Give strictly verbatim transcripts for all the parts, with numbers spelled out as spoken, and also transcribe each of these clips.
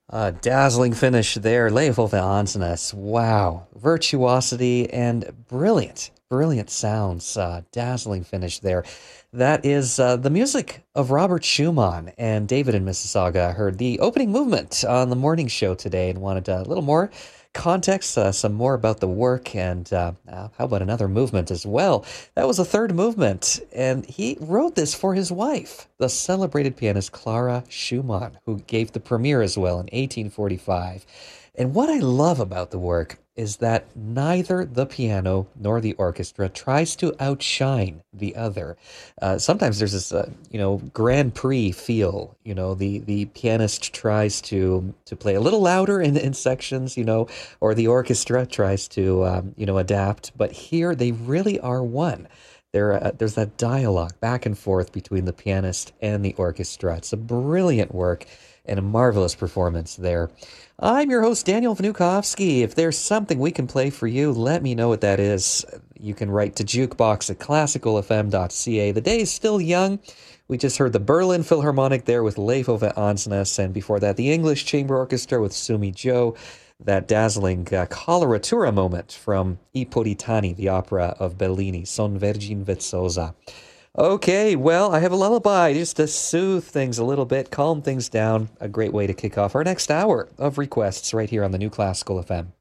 A dazzling finish there, Leifo Ansnes. Wow, virtuosity and brilliant, brilliant sounds. Uh, dazzling finish there. That is uh, the music of Robert Schumann. And David in Mississauga heard the opening movement on the morning show today and wanted a little more context, uh, some more about the work, and uh, uh, how about another movement as well? That was a third movement, and he wrote this for his wife, the celebrated pianist Clara Schumann, who gave the premiere as well in eighteen forty-five. And what I love about the work is that neither the piano nor the orchestra tries to outshine the other. Uh, sometimes there's this, uh, you know, Grand Prix feel. You know, the, the pianist tries to to play a little louder in, in sections, you know, or the orchestra tries to, um, you know, adapt. But here they really are one. There, uh, there's that dialogue back and forth between the pianist and the orchestra. It's a brilliant work and a marvelous performance there. I'm your host, Daniel Vnukovsky. If there's something we can play for you, let me know what that is. You can write to jukebox at classical f m dot c a. The day is still young. We just heard the Berlin Philharmonic there with Leifo Ansnes, and before that, the English Chamber Orchestra with Sumi Joe. That dazzling uh, coloratura moment from I Puritani, the opera of Bellini, Son Vergine Vezzosa. Okay, well, I have a lullaby just to soothe things a little bit, calm things down. A great way to kick off our next hour of requests right here on the New Classical F M.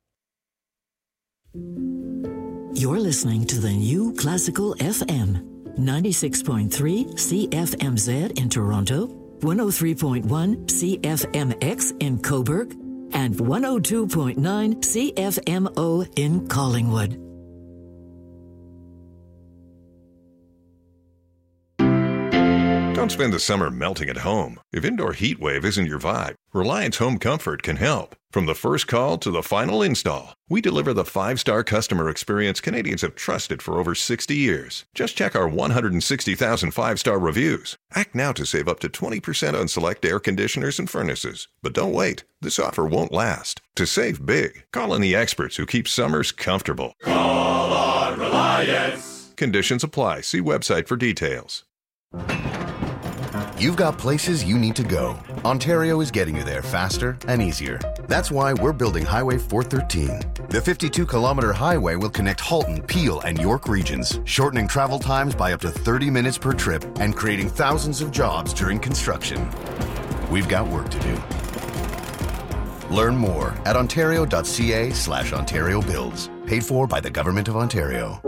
You're listening to the New Classical F M, ninety-six point three C F M Z in Toronto, one oh three point one C F M X in Cobourg, and one oh two point nine C F M O in Collingwood. Don't spend the summer melting at home. If indoor heat wave isn't your vibe, Reliance Home Comfort can help. From the first call to the final install, we deliver the five-star customer experience Canadians have trusted for over sixty years. Just check our one hundred sixty thousand five-star reviews. Act now to save up to twenty percent on select air conditioners and furnaces. But don't wait. This offer won't last. To save big, call on the experts who keep summers comfortable. Call on Reliance. Conditions apply. See website for details. You've got places you need to go. Ontario is getting you there faster and easier. That's why we're building Highway four thirteen. The fifty-two kilometer highway will connect Halton, Peel, and York regions, shortening travel times by up to thirty minutes per trip and creating thousands of jobs during construction. We've got work to do. Learn more at ontario.ca slash Ontario Builds. Paid for by the Government of Ontario.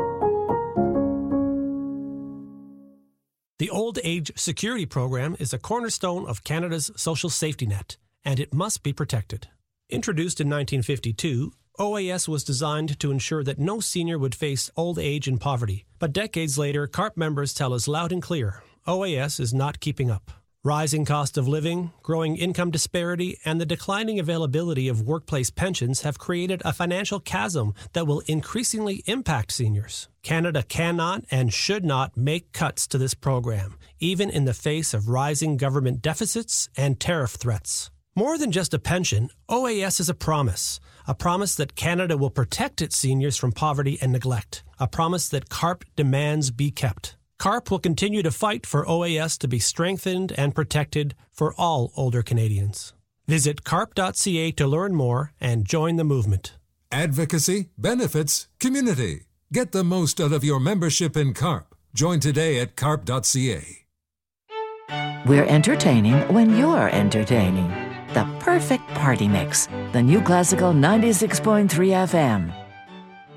The Old Age Security Program is a cornerstone of Canada's social safety net, and it must be protected. Introduced in nineteen fifty-two, O A S was designed to ensure that no senior would face old age and poverty. But decades later, CARP members tell us loud and clear, O A S is not keeping up. Rising cost of living, growing income disparity, and the declining availability of workplace pensions have created a financial chasm that will increasingly impact seniors. Canada cannot and should not make cuts to this program, even in the face of rising government deficits and tariff threats. More than just a pension, O A S is a promise. A promise that Canada will protect its seniors from poverty and neglect. A promise that CARP demands be kept. CARP will continue to fight for O A S to be strengthened and protected for all older Canadians. Visit carp dot c a to learn more and join the movement. Advocacy, benefits, community. Get the most out of your membership in CARP. Join today at carp dot c a. We're entertaining when you're entertaining. The perfect party mix. The New Classical ninety-six point three F M.